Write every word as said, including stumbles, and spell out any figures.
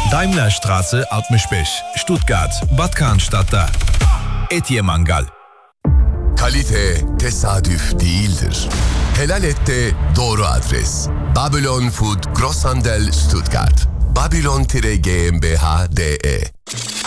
Daimlerstraße altmış beş, Stuttgart, Bad Cannstatt'ta. Etiye Mangal. Kalite tesadüf değildir. Helal Et'te doğru adres. Babylon Food Grosshandel Stuttgart. babylon tiret gmbh punkt de